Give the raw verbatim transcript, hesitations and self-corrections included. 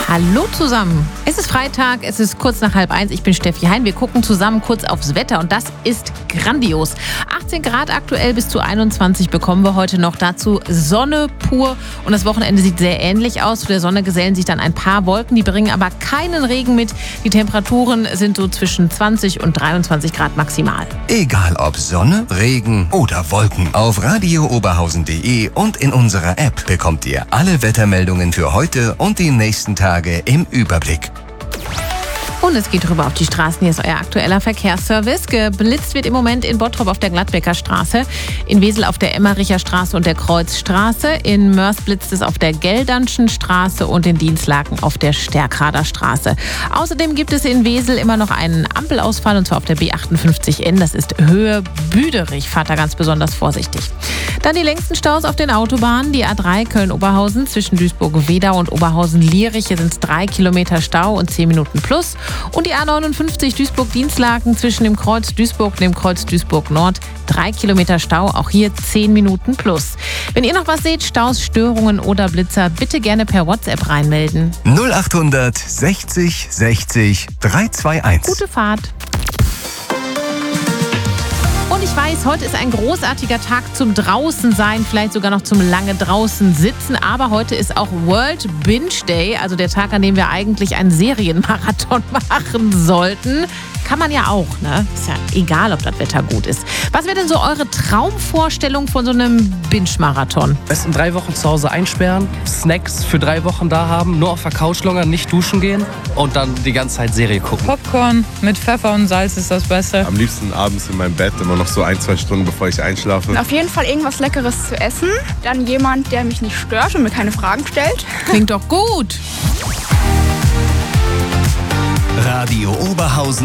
Hallo zusammen. Es ist Freitag, es ist kurz nach halb eins. Ich bin Steffi Hein. Wir gucken zusammen kurz aufs Wetter und das ist grandios. achtzehn Grad aktuell, bis zu einundzwanzig bekommen wir heute noch. Dazu Sonne pur und das Wochenende sieht sehr ähnlich aus. Zu der Sonne gesellen sich dann ein paar Wolken, die bringen aber keinen Regen mit. Die Temperaturen sind so zwischen zwanzig und dreiundzwanzig Grad maximal. Egal ob Sonne, Regen oder Wolken, auf radio oberhausen punkt de und in unserer App bekommt ihr alle Wettermeldungen für heute und die nächsten Tage im Überblick. Und es geht rüber auf die Straßen. Hier ist euer aktueller Verkehrsservice. Geblitzt wird im Moment in Bottrop auf der Gladbecker Straße, in Wesel auf der Emmericher Straße und der Kreuzstraße, in Mörs blitzt es auf der Geldernschen Straße und in Dienstlaken auf der Stärkrader Straße. Außerdem gibt es in Wesel immer noch einen Ampelausfall und zwar auf der B achtundfünfzig N. Das ist Höhe Büderich. Fahrt da ganz besonders vorsichtig. Dann die längsten Staus auf den Autobahnen. Die A drei Köln-Oberhausen zwischen Duisburg-Wedau und Oberhausen-Lierich. Hier sind es drei Kilometer Stau und zehn Minuten plus. Und die A neunundfünfzig Duisburg-Dienstlaken zwischen dem Kreuz Duisburg und dem Kreuz Duisburg-Nord. Drei Kilometer Stau, auch hier zehn Minuten plus. Wenn ihr noch was seht, Staus, Störungen oder Blitzer, bitte gerne per WhatsApp reinmelden. null achthundert sechzig sechzig dreihunderteinundzwanzig. Gute Fahrt. Und ich weiß, heute ist ein großartiger Tag zum Draußensein, vielleicht sogar noch zum lange draußen sitzen. Aber heute ist auch World Binge Day, also der Tag, an dem wir eigentlich einen Serienmarathon machen sollten. Kann man ja auch, ne? Ist ja egal, ob das Wetter gut ist. Was wäre denn so eure Traumvorstellung von so einem Binge-Marathon? Besten drei Wochen zu Hause einsperren, Snacks für drei Wochen da haben, nur auf der Couch lungern, nicht duschen gehen und dann die ganze Zeit Serie gucken. Popcorn mit Pfeffer und Salz ist das Beste. Am liebsten abends in meinem Bett, immer noch so ein, zwei Stunden, bevor ich einschlafe. Auf jeden Fall irgendwas Leckeres zu essen. Dann jemand, der mich nicht stört und mir keine Fragen stellt. Klingt doch gut. Radio Oberhausen.